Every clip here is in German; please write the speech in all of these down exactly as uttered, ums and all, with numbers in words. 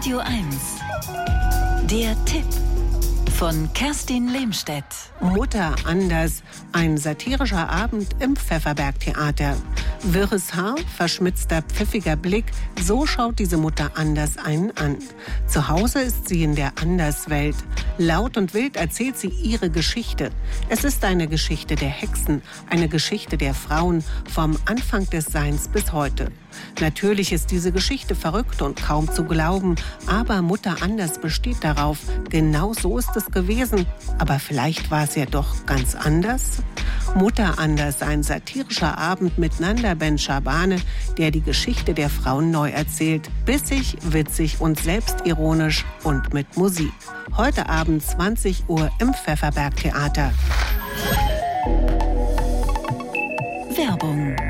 Radio eins. Der Tipp von Kerstin Lehmstedt. Mutter anders. Ein satirischer Abend im Pfefferberg-Theater. Wirres Haar, verschmitzter, pfiffiger Blick. So schaut diese Mutter anders einen an. Zu Hause ist sie in der Anderswelt. Laut und wild erzählt sie ihre Geschichte. Es ist eine Geschichte der Hexen, eine Geschichte der Frauen vom Anfang des Seins bis heute. Natürlich ist diese Geschichte verrückt und kaum zu glauben, aber Mutter anders besteht darauf. Genau so ist es gewesen. Aber vielleicht war es ja doch ganz anders? Mutter anders, ein satirischer Abend mit Nanda Ben-Shabane, der die Geschichte der Frauen neu erzählt. Bissig, witzig und selbstironisch und mit Musik. Heute Abend zwanzig Uhr im Pfefferberg-Theater. Werbung.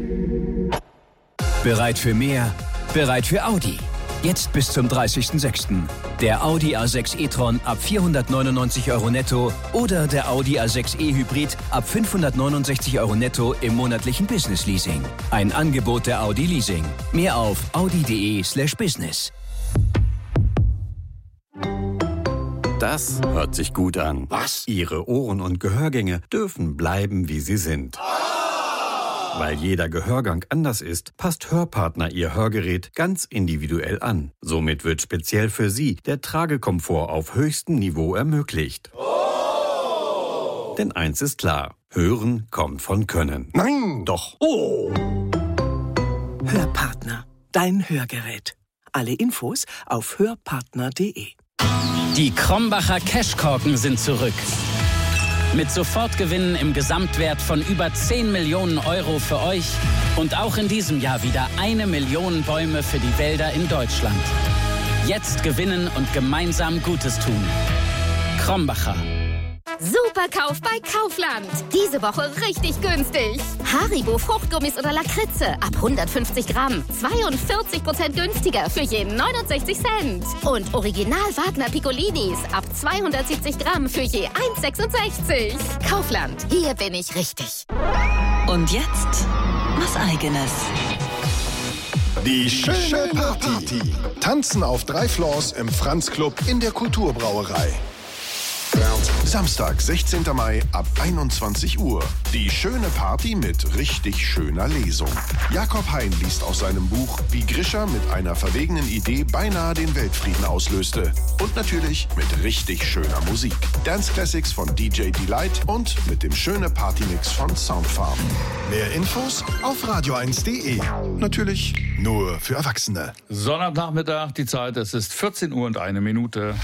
Bereit für mehr? Bereit für Audi. Jetzt bis zum dreißigsten sechsten Der Audi A sechs e-tron ab vierhundertneunundneunzig Euro netto oder der Audi A sechs e Hybrid ab fünfhundertneunundsechzig Euro netto im monatlichen Business Leasing. Ein Angebot der Audi Leasing. Mehr auf audi.de slash business. Das hört sich gut an. Was? Ihre Ohren- und Gehörgänge dürfen bleiben, wie sie sind. Weil jeder Gehörgang anders ist, passt Hörpartner Ihr Hörgerät ganz individuell an. Somit wird speziell für Sie der Tragekomfort auf höchstem Niveau ermöglicht. Oh! Denn eins ist klar, Hören kommt von Können. Nein! Doch. Oh! Hörpartner, dein Hörgerät. Alle Infos auf hörpartner punkt de. Die Krombacher Cashkorken sind zurück. Mit Sofortgewinnen im Gesamtwert von über zehn Millionen Euro für euch und auch in diesem Jahr wieder eine Million Bäume für die Wälder in Deutschland. Jetzt gewinnen und gemeinsam Gutes tun. Krombacher. Superkauf bei Kaufland. Diese Woche richtig günstig. Haribo Fruchtgummis oder Lakritze ab hundertfünfzig Gramm. zweiundvierzig Prozent günstiger für jeden neunundsechzig Cent. Und Original Wagner Piccolinis ab zweihundertsiebzig Gramm für je eins Komma sechsundsechzig. Kaufland, hier bin ich richtig. Und jetzt was Eigenes. Die schöne Party. Tanzen auf drei Floors im Franz Club in der Kulturbrauerei. Samstag, sechzehnten Mai ab einundzwanzig Uhr. Die schöne Party mit richtig schöner Lesung. Jakob Hein liest aus seinem Buch, wie Grisha mit einer verwegenen Idee beinahe den Weltfrieden auslöste. Und natürlich mit richtig schöner Musik. Dance Classics von D J Delight und mit dem schöne Partymix von Soundfarm. Mehr Infos auf radio eins punkt de. Natürlich nur für Erwachsene. Sonntagnachmittag, die Zeit, es ist vierzehn Uhr und eine Minute.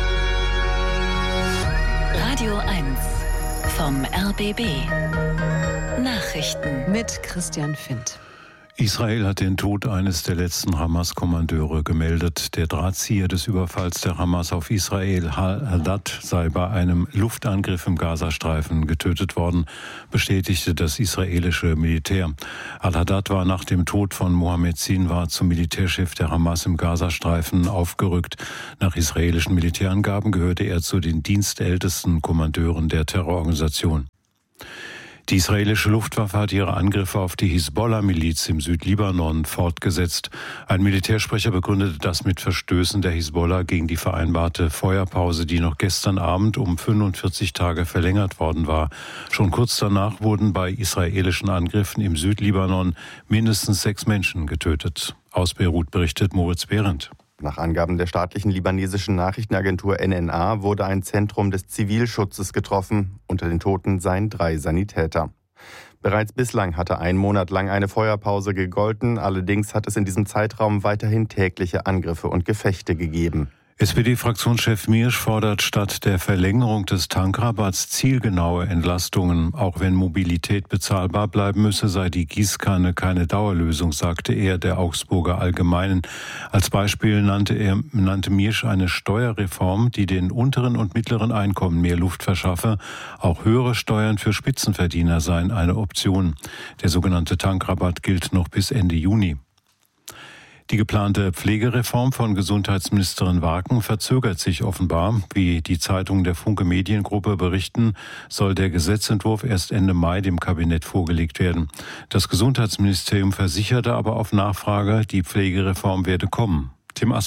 Radio eins vom R B B. Nachrichten mit Christian Findt. Israel hat den Tod eines der letzten Hamas-Kommandeure gemeldet. Der Drahtzieher des Überfalls der Hamas auf Israel, Al-Haddad, sei bei einem Luftangriff im Gazastreifen getötet worden, bestätigte das israelische Militär. Al-Haddad war nach dem Tod von Mohammed Sinwar zum Militärchef der Hamas im Gazastreifen aufgerückt. Nach israelischen Militärangaben gehörte er zu den dienstältesten Kommandeuren der Terrororganisation. Die israelische Luftwaffe hat ihre Angriffe auf die Hisbollah-Miliz im Südlibanon fortgesetzt. Ein Militärsprecher begründete das mit Verstößen der Hisbollah gegen die vereinbarte Feuerpause, die noch gestern Abend um fünfundvierzig Tage verlängert worden war. Schon kurz danach wurden bei israelischen Angriffen im Südlibanon mindestens sechs Menschen getötet. Aus Beirut berichtet Moritz Behrendt. Nach Angaben der staatlichen libanesischen Nachrichtenagentur N N A wurde ein Zentrum des Zivilschutzes getroffen. Unter den Toten seien drei Sanitäter. Bereits bislang hatte ein Monat lang eine Feuerpause gegolten. Allerdings hat es in diesem Zeitraum weiterhin tägliche Angriffe und Gefechte gegeben. S P D-Fraktionschef Miersch fordert statt der Verlängerung des Tankrabatts zielgenaue Entlastungen. Auch wenn Mobilität bezahlbar bleiben müsse, sei die Gießkanne keine Dauerlösung, sagte er der Augsburger Allgemeinen. Als Beispiel nannte er nannte Miersch eine Steuerreform, die den unteren und mittleren Einkommen mehr Luft verschaffe. Auch höhere Steuern für Spitzenverdiener seien eine Option. Der sogenannte Tankrabatt gilt noch bis Ende Juni. Die geplante Pflegereform von Gesundheitsministerin Waken verzögert sich offenbar. Wie die Zeitungen der Funke Mediengruppe berichten, soll der Gesetzentwurf erst Ende Mai dem Kabinett vorgelegt werden. Das Gesundheitsministerium versicherte aber auf Nachfrage, die Pflegereform werde kommen. Tim Assmann.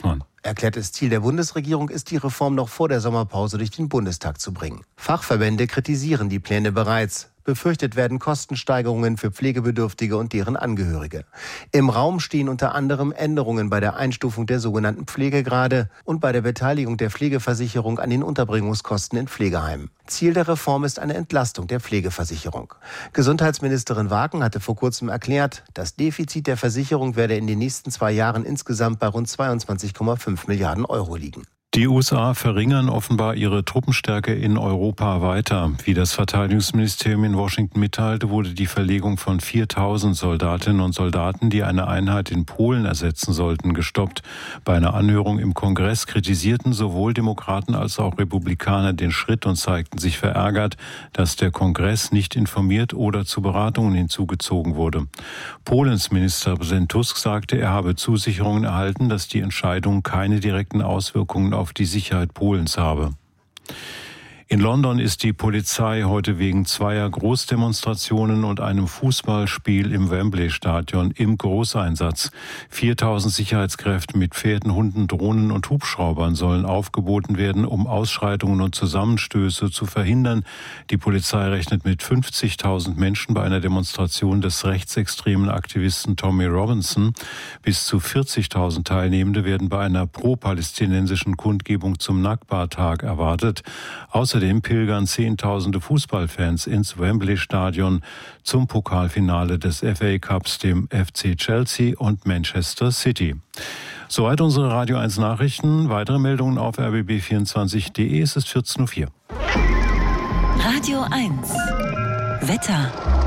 Erklärtes Ziel der Bundesregierung ist, die Reform noch vor der Sommerpause durch den Bundestag zu bringen. Fachverbände kritisieren die Pläne bereits. Befürchtet werden Kostensteigerungen für Pflegebedürftige und deren Angehörige. Im Raum stehen unter anderem Änderungen bei der Einstufung der sogenannten Pflegegrade und bei der Beteiligung der Pflegeversicherung an den Unterbringungskosten in Pflegeheimen. Ziel der Reform ist eine Entlastung der Pflegeversicherung. Gesundheitsministerin Waken hatte vor kurzem erklärt, das Defizit der Versicherung werde in den nächsten zwei Jahren insgesamt bei rund zweiundzwanzig Komma fünf Milliarden Euro liegen. Die U S A verringern offenbar ihre Truppenstärke in Europa weiter. Wie das Verteidigungsministerium in Washington mitteilte, wurde die Verlegung von viertausend Soldatinnen und Soldaten, die eine Einheit in Polen ersetzen sollten, gestoppt. Bei einer Anhörung im Kongress kritisierten sowohl Demokraten als auch Republikaner den Schritt und zeigten sich verärgert, dass der Kongress nicht informiert oder zu Beratungen hinzugezogen wurde. Polens Ministerpräsident Tusk sagte, er habe Zusicherungen erhalten, dass die Entscheidung keine direkten Auswirkungen auf auf die Sicherheit Polens habe. In London ist die Polizei heute wegen zweier Großdemonstrationen und einem Fußballspiel im Wembley-Stadion im Großeinsatz. viertausend Sicherheitskräfte mit Pferden, Hunden, Drohnen und Hubschraubern sollen aufgeboten werden, um Ausschreitungen und Zusammenstöße zu verhindern. Die Polizei rechnet mit fünfzigtausend Menschen bei einer Demonstration des rechtsextremen Aktivisten Tommy Robinson. Bis zu vierzigtausend Teilnehmende werden bei einer pro-palästinensischen Kundgebung zum Nakba-Tag erwartet. Außerdem pilgern Zehntausende Fußballfans ins Wembley-Stadion zum Pokalfinale des F A Cups, dem F C Chelsea und Manchester City. Soweit unsere Radio eins Nachrichten. Weitere Meldungen auf r b b vierundzwanzig punkt d e. Es ist vierzehn Uhr vier. Radio eins. Wetter.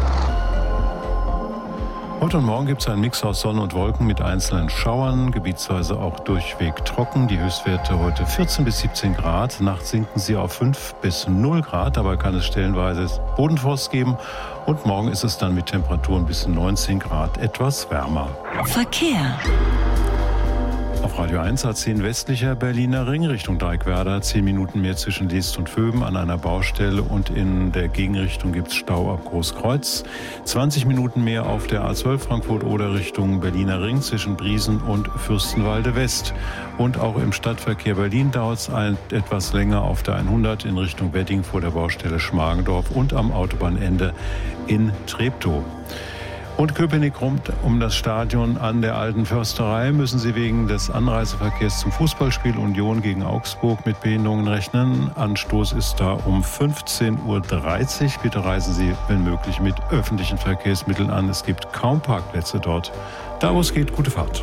Heute und morgen gibt es einen Mix aus Sonne und Wolken mit einzelnen Schauern, gebietsweise auch durchweg trocken. Die Höchstwerte heute vierzehn bis siebzehn Grad. Nachts sinken sie auf fünf bis null Grad. Dabei kann es stellenweise Bodenfrost geben. Und morgen ist es dann mit Temperaturen bis neunzehn Grad etwas wärmer. Verkehr. Auf Radio eins A zehn westlicher Berliner Ring Richtung Deickwerder. zehn Minuten mehr zwischen List und Vöben an einer Baustelle und in der Gegenrichtung gibt es Stau ab Großkreuz. zwanzig Minuten mehr auf der A zwölf Frankfurt-Oder Richtung Berliner Ring zwischen Briesen und Fürstenwalde West. Und auch im Stadtverkehr Berlin dauert es etwas länger auf der hundert in Richtung Wedding vor der Baustelle Schmargendorf und am Autobahnende in Treptow. Und Köpenick rund um das Stadion an der Alten Försterei müssen Sie wegen des Anreiseverkehrs zum Fußballspiel Union gegen Augsburg mit Behinderungen rechnen. Anstoß ist da um fünfzehn Uhr dreißig. Bitte reisen Sie, wenn möglich, mit öffentlichen Verkehrsmitteln an. Es gibt kaum Parkplätze dort. Da, wo es geht, gute Fahrt.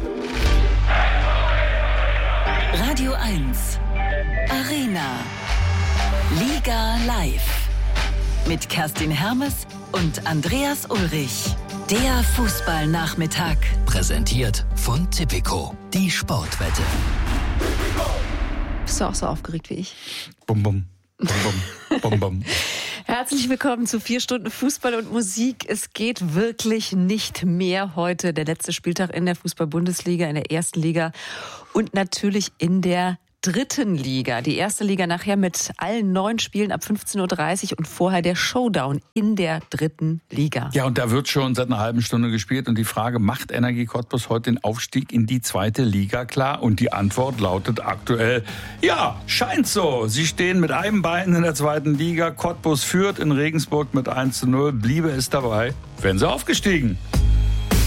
Radio eins. Arena. Liga live. Mit Kerstin Hermes und Andreas Ulrich. Der Fußballnachmittag. Präsentiert von Tipico, die Sportwette. Bist du auch so aufgeregt wie ich? Bum, bum, bum, bum, bum, bum. Herzlich willkommen zu vier Stunden Fußball und Musik. Es geht wirklich nicht mehr heute. Der letzte Spieltag in der Fußball-Bundesliga, in der ersten Liga und natürlich in der dritten Liga. Die erste Liga nachher mit allen neun Spielen ab fünfzehn Uhr dreißig und vorher der Showdown in der dritten Liga. Ja, und da wird schon seit einer halben Stunde gespielt. Und die Frage, macht Energie Cottbus heute den Aufstieg in die zweite Liga klar? Und die Antwort lautet aktuell, ja, scheint so. Sie stehen mit einem Bein in der zweiten Liga. Cottbus führt in Regensburg mit eins zu null. Bliebe es dabei, wären sie aufgestiegen.